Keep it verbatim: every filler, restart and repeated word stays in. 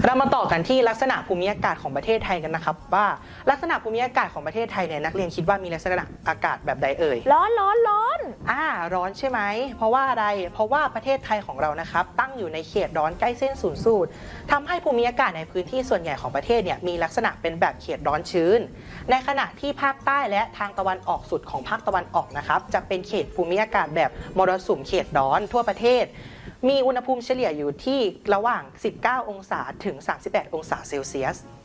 เรามาต่อกันที่ลักษณะภูมิอากาศของประเทศไทยกันนะครับว่าลักษณะภูมิอากาศของประเทศไทยเนี่ยนักเรียนคิดว่ามีลักษณะอากาศแบบใดเอ่ยร้อนร้อนร้อนอ่าร้อนใช่ไหมเพราะว่าอะไรเพราะว่าประเทศไทยของเรานะครับตั้งอยู่ในเขตร้อนใกล้เส้นศูนย์สูตรทำให้ภูมิอากาศในพื้นที่ส่วนใหญ่ของประเทศเนี่ยมีลักษณะเป็นแบบเขตร้อนชื้นในขณะที่ภาคใต้และทางตะวันออกสุดของภาคตะวันออกนะครับจะเป็นเขตภูมิอากาศแบบมรสุมเขตร้อนทั่วประเทศมีอุณหภูมิเฉลี่ยอยู่ที่ระหว่างสิบเก้าองศาถึงสามสิบแปดองศาเซลเซียส